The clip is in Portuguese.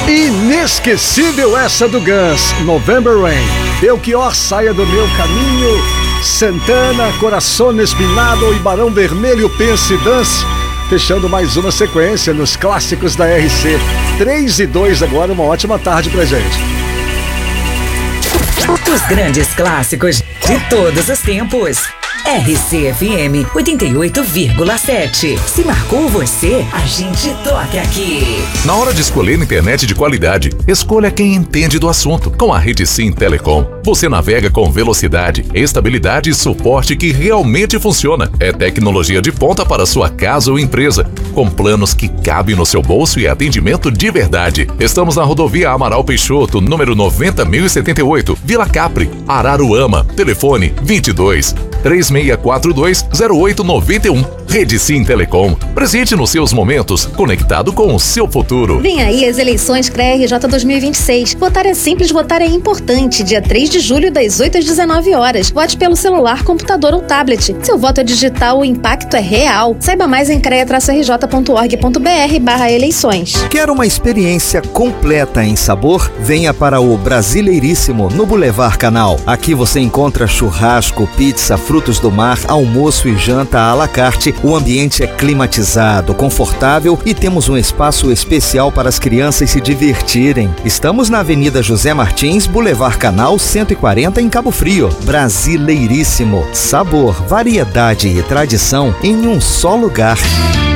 Inesquecível essa do Guns, November Rain. Belchior, Saia do Meu Caminho, Santana, Coração Espinado e Barão Vermelho, Pense e Dance. Fechando mais uma sequência nos clássicos da RC. 3-2 agora, uma ótima tarde pra gente. Os grandes clássicos de todos os tempos. RC-FM 88,7. Se marcou você, a gente toca aqui. Na hora de escolher internet de qualidade, escolha quem entende do assunto. Com a Rede Sim Telecom, você navega com velocidade, estabilidade e suporte que realmente funciona. É tecnologia de ponta para sua casa ou empresa, com planos que cabem no seu bolso e atendimento de verdade. Estamos na rodovia Amaral Peixoto, número 90.078, Vila Capri, Araruama. Telefone 22-3642-0891. Rede Sim Telecom, presente nos seus momentos, conectado com o seu futuro. Vem aí as eleições CREA-RJ 2026. Votar é simples, votar é importante. Dia 3 de julho, das 8 às 19 horas. Vote pelo celular, computador ou tablet. Seu voto é digital, o impacto é real. Saiba mais em crea-rj.org.br/eleições. Quer uma experiência completa em sabor? Venha para o Brasileiríssimo, no Boulevard Canal. Aqui você encontra churrasco, pizza, frutos do mar, almoço e janta à la carte. O ambiente é climatizado, confortável e temos um espaço especial para as crianças se divertirem. Estamos na Avenida José Martins, Boulevard Canal 140, em Cabo Frio. Brasileiríssimo. Sabor, variedade e tradição em um só lugar.